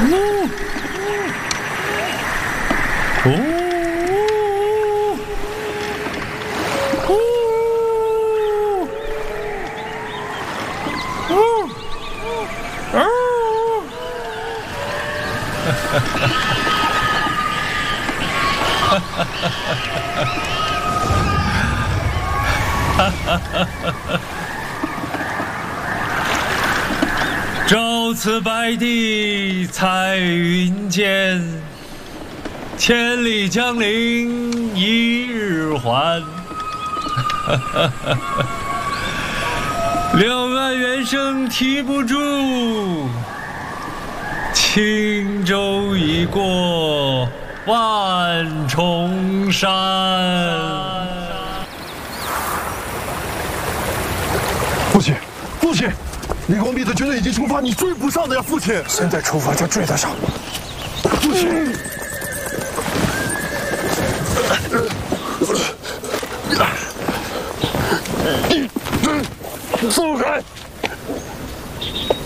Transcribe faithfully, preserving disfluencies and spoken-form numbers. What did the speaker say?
朝辞白帝彩云间，千里江陵一日还。两岸猿声啼不住，轻舟已过万重山。 父亲，父亲，李光弼的军队已经出发，你追不上的呀，父亲！ 现在出发就追得上。 父亲， 走开！